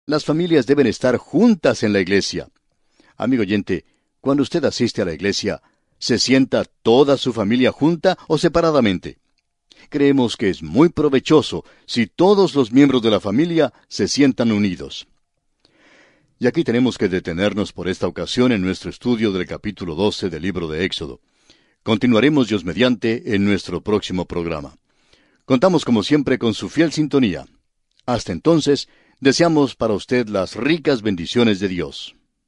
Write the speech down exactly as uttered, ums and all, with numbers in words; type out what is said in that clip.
Las familias deben estar juntas en la iglesia. Amigo oyente, cuando usted asiste a la iglesia, ¿se sienta toda su familia junta o separadamente? Creemos que es muy provechoso si todos los miembros de la familia se sientan unidos. Y aquí tenemos que detenernos por esta ocasión en nuestro estudio del capítulo doce del libro de Éxodo. Continuaremos Dios mediante en nuestro próximo programa. Contamos como siempre con su fiel sintonía. Hasta entonces, deseamos para usted las ricas bendiciones de Dios.